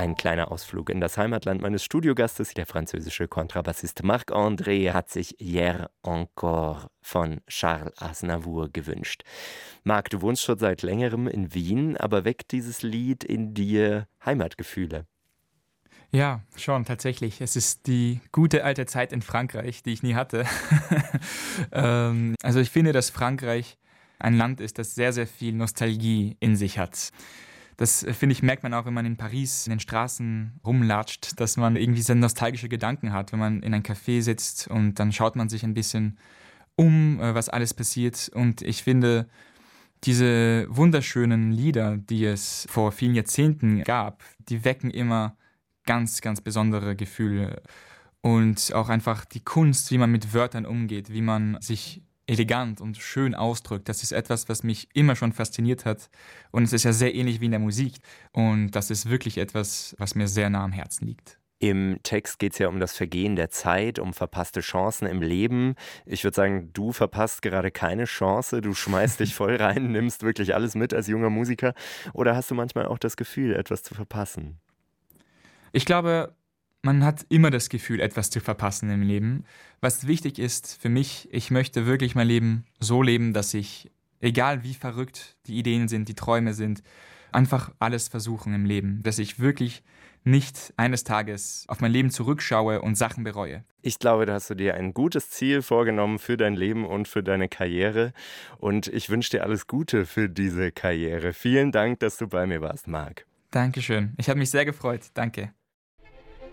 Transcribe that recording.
Ein kleiner Ausflug in das Heimatland meines Studiogastes. Der französische Kontrabassist Marc-André hat sich Hier encore von Charles Aznavour gewünscht. Marc, du wohnst schon seit längerem in Wien, aber weckt dieses Lied in dir Heimatgefühle? Ja, schon, tatsächlich. Es ist die gute alte Zeit in Frankreich, die ich nie hatte. Also ich finde, dass Frankreich ein Land ist, das sehr, sehr viel Nostalgie in sich hat. Das, finde ich, merkt man auch, wenn man in Paris in den Straßen rumlatscht, dass man irgendwie so nostalgische Gedanken hat, wenn man in ein Café sitzt und dann schaut man sich ein bisschen was alles passiert. Und ich finde, diese wunderschönen Lieder, die es vor vielen Jahrzehnten gab, die wecken immer ganz, ganz besondere Gefühle. Und auch einfach die Kunst, wie man mit Wörtern umgeht, wie man sich elegant und schön ausdrückt. Das ist etwas, was mich immer schon fasziniert hat. Und es ist ja sehr ähnlich wie in der Musik. Und das ist wirklich etwas, was mir sehr nah am Herzen liegt. Im Text geht es ja um das Vergehen der Zeit, um verpasste Chancen im Leben. Ich würde sagen, du verpasst gerade keine Chance. Du schmeißt dich voll rein, nimmst wirklich alles mit als junger Musiker. Oder hast du manchmal auch das Gefühl, etwas zu verpassen? Ich glaube, man hat immer das Gefühl, etwas zu verpassen im Leben. Was wichtig ist für mich, ich möchte wirklich mein Leben so leben, dass ich, egal wie verrückt die Ideen sind, die Träume sind, einfach alles versuchen im Leben. Dass ich wirklich nicht eines Tages auf mein Leben zurückschaue und Sachen bereue. Ich glaube, da hast du dir ein gutes Ziel vorgenommen für dein Leben und für deine Karriere. Und ich wünsche dir alles Gute für diese Karriere. Vielen Dank, dass du bei mir warst, Marc. Dankeschön. Ich habe mich sehr gefreut. Danke.